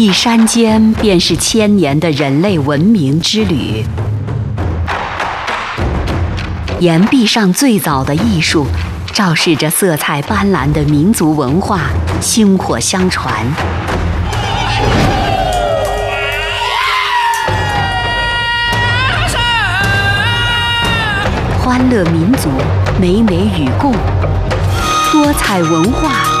一山间便是千年的人类文明之旅。岩壁上最早的艺术，昭示着色彩斑斓的民族文化薪火相传。欢乐民族，美美与共，多彩文化。